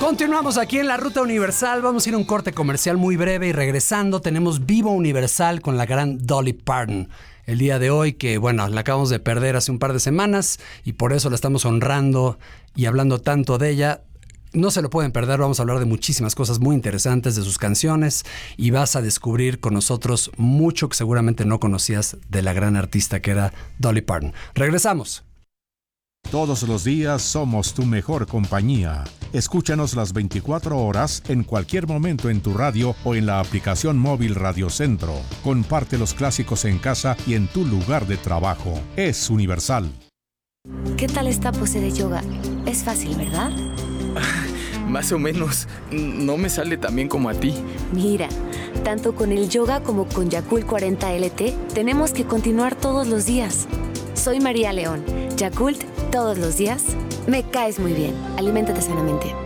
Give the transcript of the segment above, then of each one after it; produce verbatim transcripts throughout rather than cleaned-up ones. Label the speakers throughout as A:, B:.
A: Continuamos aquí en la Ruta Universal. Vamos a ir a un corte comercial muy breve y regresando tenemos Vivo Universal con la gran Dolly Parton. El día de hoy que, bueno, la acabamos de perder hace un par de semanas y por eso la estamos honrando y hablando tanto de ella. No se lo pueden perder, vamos a hablar de muchísimas cosas muy interesantes de sus canciones y vas a descubrir con nosotros mucho que seguramente no conocías de la gran artista que era Dolly Parton. Regresamos.
B: Todos los días somos tu mejor compañía. Escúchanos las veinticuatro horas en cualquier momento en tu radio o en la aplicación móvil Radio Centro. Comparte los clásicos en casa y en tu lugar de trabajo. Es Universal.
C: ¿Qué tal esta pose de yoga? Es fácil, ¿verdad?
D: Más o menos. No me sale tan bien como a ti.
C: Mira, tanto con el yoga como con Yakult cuarenta L T, tenemos que continuar todos los días. Soy María León. Yakult, todos los días. Me caes muy bien. Aliméntate sanamente.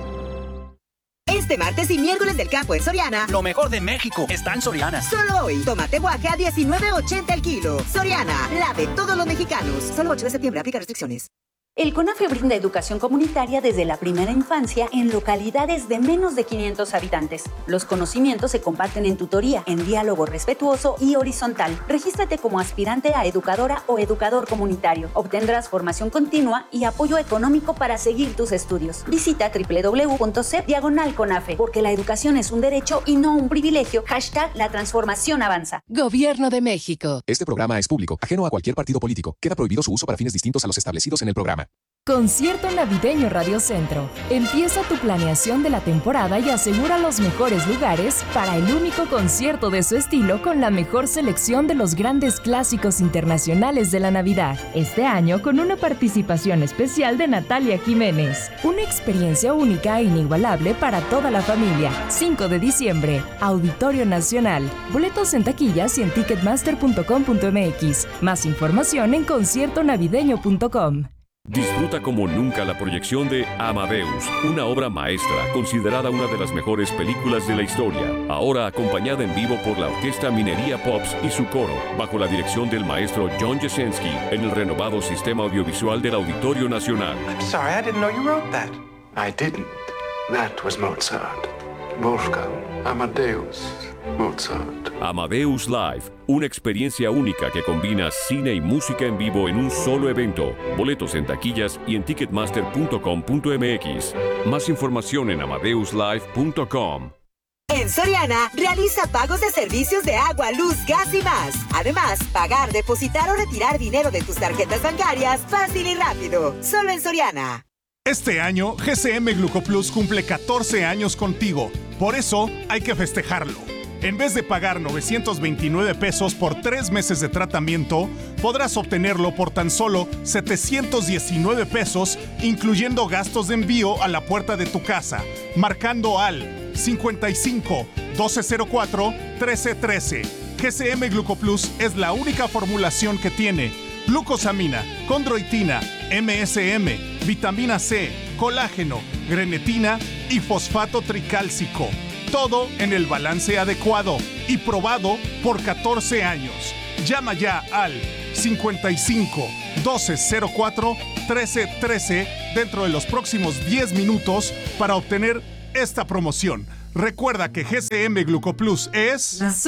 E: Este martes y miércoles del campo en Soriana.
F: Lo mejor de México está en Soriana.
E: Solo hoy, tomate guaje a diecinueve ochenta el kilo. Soriana, la de todos los mexicanos. Solo ocho de septiembre, aplica restricciones.
G: El CONAFE brinda educación comunitaria desde la primera infancia en localidades de menos de quinientos habitantes. Los conocimientos se comparten en tutoría, en diálogo respetuoso y horizontal. Regístrate como aspirante a educadora o educador comunitario. Obtendrás formación continua y apoyo económico para seguir tus estudios. Visita doble u doble u doble u punto c e p diagonal CONAFE, porque la educación es un derecho y no un privilegio. Hashtag la transformación avanza.
H: Gobierno de México.
I: Este programa es público, ajeno a cualquier partido político. Queda prohibido su uso para fines distintos a los establecidos en el programa.
J: Concierto Navideño Radio Centro. Empieza tu planeación de la temporada y asegura los mejores lugares para el único concierto de su estilo con la mejor selección de los grandes clásicos internacionales de la Navidad. Este año con una participación especial de Natalia Jiménez. Una experiencia única e inigualable para toda la familia. cinco de diciembre, Auditorio Nacional. Boletos en taquillas y en ticketmaster punto com punto m x. Más información en concierto navideño punto com.
K: Disfruta como nunca la proyección de Amadeus, una obra maestra considerada una de las mejores películas de la historia, ahora acompañada en vivo por la Orquesta Minería Pops y su coro, bajo la dirección del maestro John Jasenski, en el renovado sistema audiovisual del Auditorio Nacional.
L: I'm sorry, I didn't know you wrote that. I didn't. That was Mozart. Wolfgang Amadeus Mozart.
K: Amadeus Live, una experiencia única que combina cine y música en vivo en un solo evento. Boletos en taquillas y en ticketmaster punto com punto m x. Más información en amadeus live punto com.
E: En Soriana, realiza pagos de servicios de agua, luz, gas y más. Además, pagar, depositar o retirar dinero de tus tarjetas bancarias fácil y rápido. Solo en Soriana.
M: Este año, G C M Glucoplus cumple catorce años contigo. Por eso, hay que festejarlo. En vez de pagar novecientos veintinueve pesos por tres meses de tratamiento, podrás obtenerlo por tan solo setecientos diecinueve pesos, incluyendo gastos de envío a la puerta de tu casa, marcando al cincuenta y cinco, doce cero cuatro, trece trece. G C M Glucoplus es la única formulación que tiene glucosamina, condroitina, M S M, vitamina C, colágeno, grenetina y fosfato tricálcico. Todo en el balance adecuado y probado por catorce años. Llama ya al cincuenta y cinco, doce cero cuatro, trece trece dentro de los próximos diez minutos para obtener esta promoción. Recuerda que G C M Glucoplus es
N: la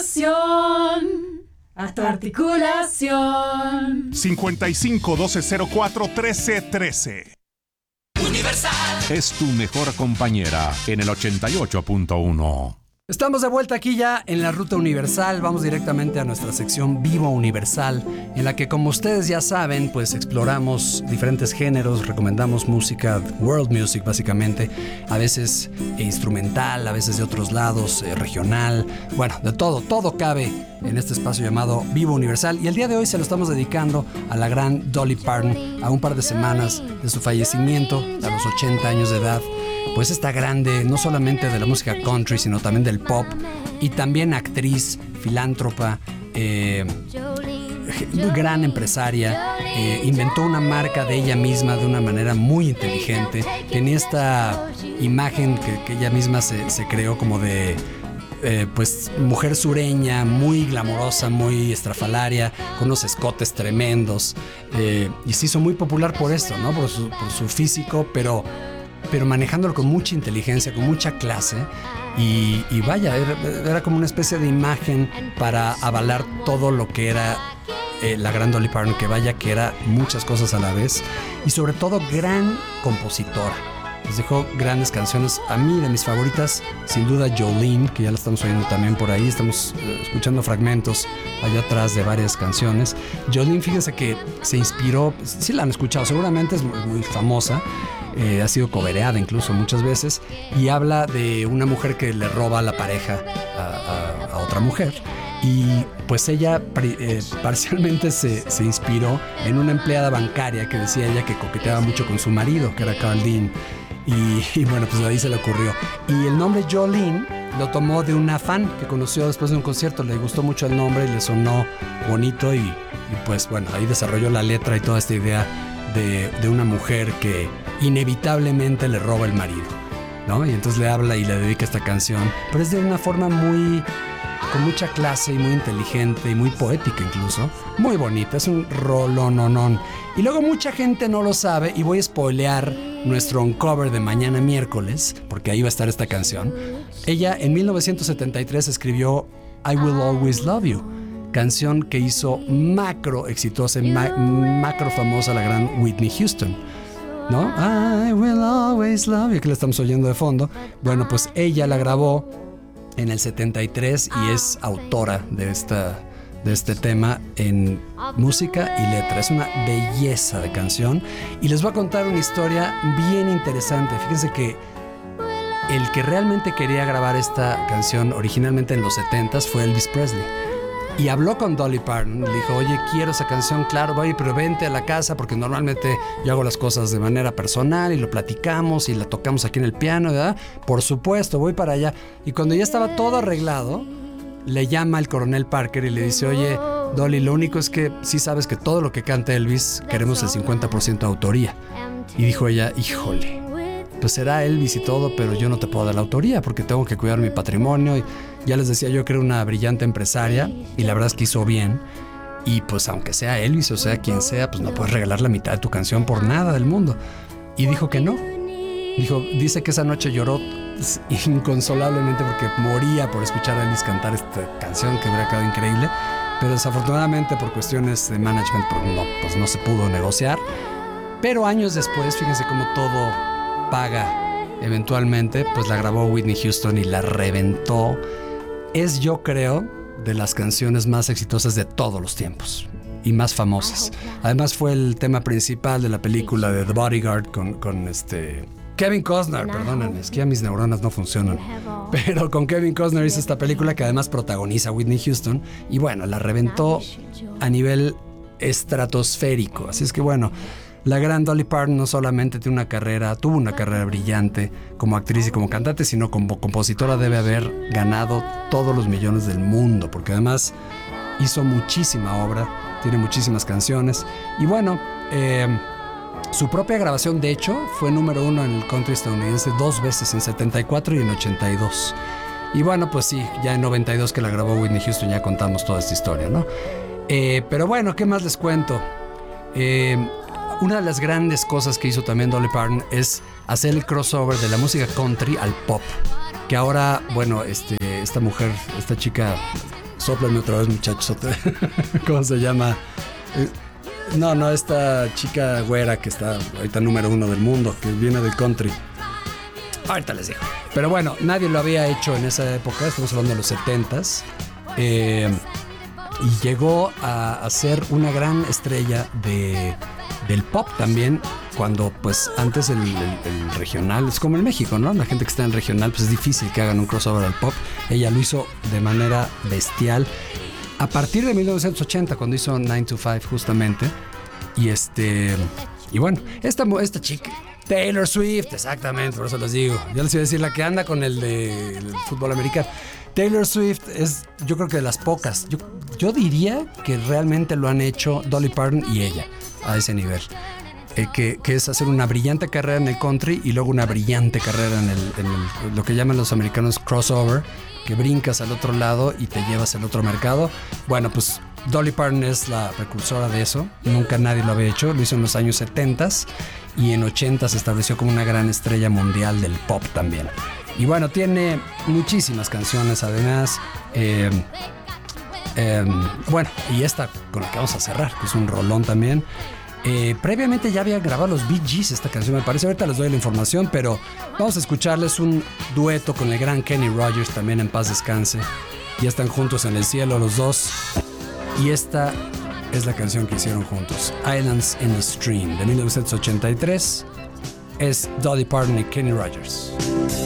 N: solución a tu articulación.
M: cincuenta y cinco, doce cero cuatro, trece trece.
B: Universal es tu mejor compañera en el ochenta y ocho punto uno.
A: Estamos de vuelta aquí ya en la Ruta Universal. Vamos directamente a nuestra sección Vivo Universal, en la que, como ustedes ya saben, pues exploramos diferentes géneros, recomendamos música, world music básicamente, a veces instrumental, a veces de otros lados, eh, regional, bueno, de todo, todo cabe en este espacio llamado Vivo Universal. Y el día de hoy se lo estamos dedicando a la gran Dolly Parton, a un par de semanas de su fallecimiento, a los ochenta años de edad. Pues está grande, no solamente de la música country, sino también del pop, y también actriz, filántropa, eh, gran empresaria, eh, inventó una marca de ella misma de una manera muy inteligente. Tenía esta imagen que, que ella misma se, se creó como de eh, pues mujer sureña, muy glamorosa, muy estrafalaria, con unos escotes tremendos, eh, y se hizo muy popular por esto, ¿no? Por su, por su físico, pero pero manejándolo con mucha inteligencia, con mucha clase. Y, y vaya, era, era como una especie de imagen para avalar todo lo que era eh, la gran Dolly Parton, que vaya que era muchas cosas a la vez. Y sobre todo, gran compositora. Nos dejó grandes canciones. A mí, de mis favoritas, sin duda Jolene, que ya la estamos oyendo también por ahí. Estamos eh, escuchando fragmentos allá atrás de varias canciones. Jolene, fíjense que se inspiró, sí la han escuchado, seguramente es muy, muy famosa. Eh, ha sido cobereada incluso muchas veces. Y habla de una mujer que le roba a la pareja a, a, a otra mujer. Y pues ella eh, parcialmente se, se inspiró en una empleada bancaria que decía ella que coqueteaba mucho con su marido, que era Carl Dean. Y, y bueno, pues ahí se le ocurrió. Y el nombre Jolene lo tomó de una fan que conoció después de un concierto. Le gustó mucho el nombre y le sonó bonito. Y, y pues bueno, ahí desarrolló la letra y toda esta idea de, de una mujer que inevitablemente le roba el marido, ¿no? Y entonces le habla y le dedica esta canción. Pero es de una forma muy... con mucha clase y muy inteligente y muy poética incluso. Muy bonita, es un rolononón. Y luego mucha gente no lo sabe y voy a spoilear nuestro uncover de mañana miércoles, porque ahí va a estar esta canción. Ella en mil novecientos setenta y tres escribió I Will Always Love You, canción que hizo macro exitosa, ma- macro famosa la gran Whitney Houston, ¿no? I Will Always Love You, que la estamos oyendo de fondo. Bueno, pues ella la grabó en el setenta y tres y es autora de, esta, de este tema en música y letra. Es una belleza de canción y les voy a contar una historia bien interesante. Fíjense que el que realmente quería grabar esta canción originalmente en los setentas fue Elvis Presley. Y habló con Dolly Parton, le dijo, oye, quiero esa canción, claro, voy, pero vente a la casa porque normalmente yo hago las cosas de manera personal y lo platicamos y la tocamos aquí en el piano, ¿verdad? Por supuesto, voy para allá. Y cuando ya estaba todo arreglado, le llama el coronel Parker y le dice, oye, Dolly, lo único es que sí sabes que todo lo que canta Elvis queremos el cincuenta por ciento de autoría. Y dijo ella, híjole, pues será Elvis y todo, pero yo no te puedo dar la autoría porque tengo que cuidar mi patrimonio. Y ya les decía yo que era una brillante empresaria y la verdad es que hizo bien. Y pues aunque sea Elvis o sea quien sea, pues no puedes regalar la mitad de tu canción por nada del mundo. Y dijo que no. Dijo, dice que esa noche lloró inconsolablemente porque moría por escuchar a Elvis cantar esta canción que hubiera quedado increíble. Pero desafortunadamente por cuestiones de management pues no, pues no se pudo negociar. Pero años después, fíjense cómo todo paga eventualmente, pues la grabó Whitney Houston y la reventó. Es, yo creo, de las canciones más exitosas de todos los tiempos y más famosas. Además fue el tema principal de la película de The Bodyguard con, con este Kevin Costner, perdónenme, es que ya mis neuronas no funcionan, pero con Kevin Costner hizo esta película que además protagoniza Whitney Houston y bueno, la reventó a nivel estratosférico. Así es que bueno, la gran Dolly Parton no solamente tiene una carrera, tuvo una carrera brillante como actriz y como cantante, sino como compositora debe haber ganado todos los millones del mundo, porque además hizo muchísima obra, tiene muchísimas canciones. Y bueno, eh, su propia grabación, de hecho, fue número uno en el country estadounidense dos veces, en setenta y cuatro y en ochenta y dos. Y bueno, pues sí, ya en noventa y dos que la grabó Whitney Houston ya contamos toda esta historia, ¿no? Eh, pero bueno, ¿qué más les cuento? Eh... Una de las grandes cosas que hizo también Dolly Parton es hacer el crossover de la música country al pop. Que ahora, bueno, este, esta mujer, esta chica, sóplenme otra vez, muchachos. ¿Cómo se llama? No, no, esta chica güera que está ahorita número uno del mundo, que viene del country. Ahorita les digo. Pero bueno, nadie lo había hecho en esa época, estamos hablando de los setentas. Eh, y llegó a, a ser una gran estrella de... del pop también, cuando pues antes el, el, el regional, es como en México, ¿no? La gente que está en el regional, pues es difícil que hagan un crossover al pop. Ella lo hizo de manera bestial a partir de mil novecientos ochenta, cuando hizo nine to five justamente. Y este, y bueno, esta, esta chica, Taylor Swift, exactamente, por eso les digo. Yo les iba a decir la que anda con el de el fútbol americano. Taylor Swift es, yo creo que de las pocas, yo, yo diría que realmente lo han hecho Dolly Parton y ella a ese nivel, eh, que, que es hacer una brillante carrera en el country y luego una brillante carrera en, el, en el, lo que llaman los americanos crossover, que brincas al otro lado y te llevas al otro mercado. Bueno, pues Dolly Parton es la precursora de eso. Nunca nadie lo había hecho. Lo hizo en los años setenta y en ochenta se estableció como una gran estrella mundial del pop también. Y bueno, tiene muchísimas canciones además. Eh, eh, bueno, y esta con la que vamos a cerrar, que es un rolón también. Eh, previamente ya había grabado los Bee Gees esta canción, me parece. Ahorita les doy la información, pero vamos a escucharles un dueto con el gran Kenny Rogers, también en paz descanse. Ya están juntos en el cielo los dos. Y esta es la canción que hicieron juntos, Islands in the Stream, de mil novecientos ochenta y tres. Es Dolly Parton y Kenny Rogers.